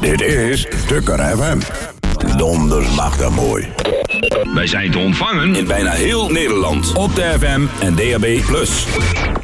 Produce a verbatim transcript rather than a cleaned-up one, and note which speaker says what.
Speaker 1: Dit is Tukker F M. Dondersmachtig mooi.
Speaker 2: Wij zijn te ontvangen in bijna heel Nederland. Op de F M en D A B plus.